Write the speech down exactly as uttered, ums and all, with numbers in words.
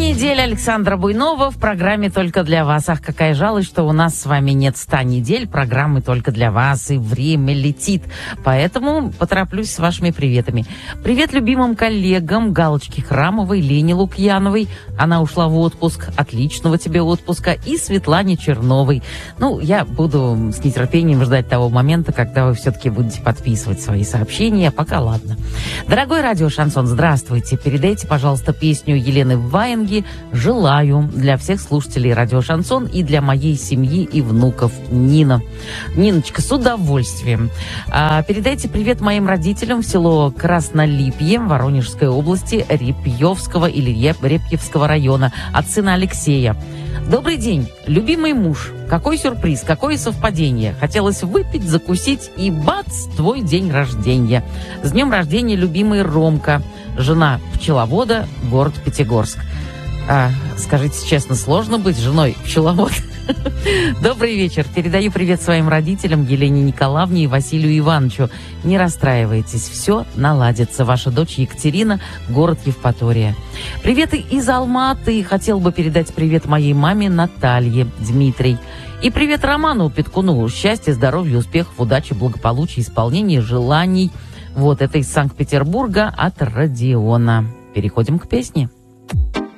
неделя Александра Буйнова в программе «Только для вас». Ах, какая жалость, что у нас с вами нет ста недель программы «Только для вас», и время летит. Поэтому потороплюсь с вашими приветами. Привет любимым коллегам Галочке Храмовой, Лене Лукьяновой. Она ушла в отпуск. Отличного тебе отпуска. И Светлане Черновой. Ну, я буду с нетерпением ждать того момента, когда вы все-таки будете подписывать свои сообщения. Пока ладно. Дорогой радио Шансон, здравствуйте. Передайте, пожалуйста, песню Елены Ваенги «Желаю» для всех слушателей радио Шансон и для моей семьи и внуков. Нина. Ниночка, с удовольствием. А, передайте привет моим родителям в село Краснолипье Воронежской области Репьевского или Реп, Репьевского района от сына Алексея. Добрый день, любимый муж. Какой сюрприз, какое совпадение. Хотелось выпить, закусить, и бац, твой день рождения. С днем рождения, любимый Ромка. Жена пчеловода, город Пятигорск. А, скажите честно, сложно быть женой пчеловода? Добрый вечер. Передаю привет своим родителям Елене Николаевне и Василию Ивановичу. Не расстраивайтесь, все наладится. Ваша дочь Екатерина, город Евпатория. Приветы из Алматы. Хотел бы передать привет моей маме Наталье, Дмитрий. И привет Роману Петкуну. Счастья, здоровья, успехов, удачи, благополучия, исполнения желаний. Вот это из Санкт-Петербурга от Родиона. Переходим к песне.